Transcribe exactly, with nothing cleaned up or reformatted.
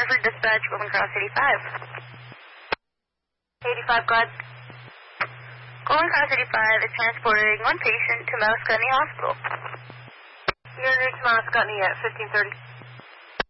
Hartford Dispatch, Golden Cross eighty-five. eighty-five, go ahead. Golden Cross eighty-five is transporting one patient to Mount Scotney Hospital. You're near to Mount Scotney at fifteen thirty.